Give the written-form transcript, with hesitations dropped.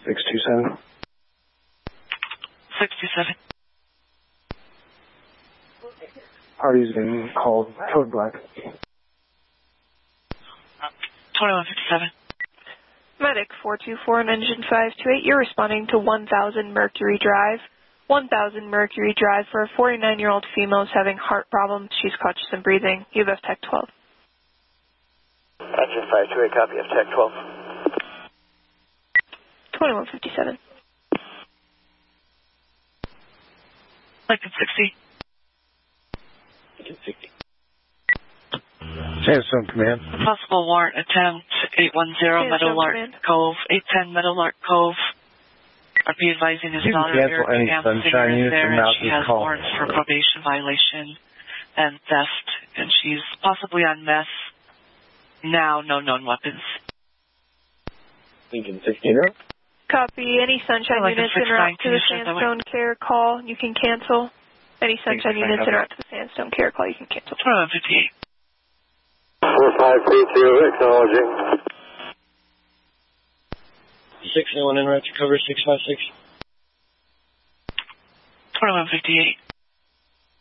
627. 627. Party's been called Code Black. 2157. Medic 424 and engine 528, you're responding to 1000 Mercury Drive. 1000 Mercury Drive for a 49-year-old female is having heart problems. She's conscious and breathing. You have Tech 12. Engine 528, copy of Tech 12. 2157. Lincoln 60. Lincoln 60. Sandstone Command. Possible warrant attempt 810 Meadowlark Cove, 810 Meadowlark Cove. RP advising his daughter Erica Amsinger is there, and she has warrants for probation violation and theft, and she's possibly on meth. Now, no known weapons. Lincoln 16. Copy. Any Sunshine units en route to the Sandstone Care call, you can cancel. Any Sunshine units en route to the Sandstone Care call, you can cancel. 2158. 4532, acknowledging. 691 en route to cover 656. 2158.